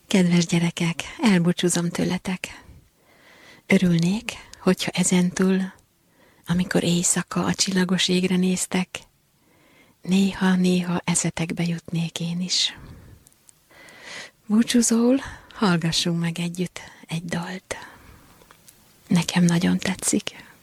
Kedves gyerekek, elbúcsúzom tőletek. Örülnék, hogyha ezentúl, amikor éjszaka a csillagos égre néztek, néha-néha eszetekbe jutnék én is. Búcsúzóul hallgassunk meg együtt egy dalt. Nekem nagyon tetszik.